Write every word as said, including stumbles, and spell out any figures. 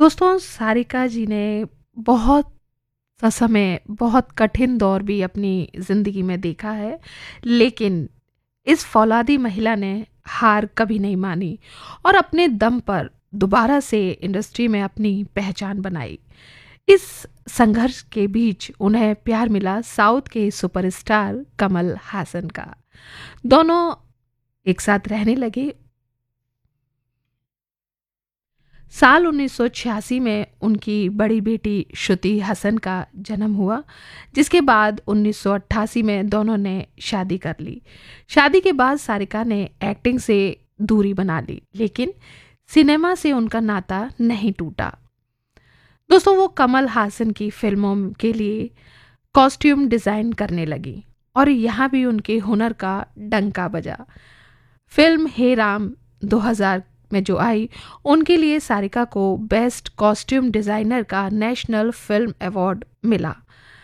दोस्तों, सारिका जी ने बहुत सा समय, बहुत कठिन दौर भी अपनी ज़िंदगी में देखा है, लेकिन इस फौलादी महिला ने हार कभी नहीं मानी और अपने दम पर दोबारा से इंडस्ट्री में अपनी पहचान बनाई। इस संघर्ष के बीच उन्हें प्यार मिला साउथ के सुपरस्टार कमल हासन का। दोनों एक साथ रहने लगे। साल उन्नीस सौ छियासी में उनकी बड़ी बेटी श्रुति हसन का जन्म हुआ, जिसके बाद उन्नीस सौ अट्ठासी में दोनों ने शादी कर ली। शादी के बाद सारिका ने एक्टिंग से दूरी बना ली, लेकिन सिनेमा से उनका नाता नहीं टूटा। दोस्तों, वो कमल हासन की फिल्मों के लिए कॉस्ट्यूम डिज़ाइन करने लगी और यहाँ भी उनके हुनर का डंका बजा। फिल्म हे राम दो हज़ार में जो आई, उनके लिए सारिका को बेस्ट कॉस्ट्यूम डिज़ाइनर का नेशनल फिल्म अवार्ड मिला।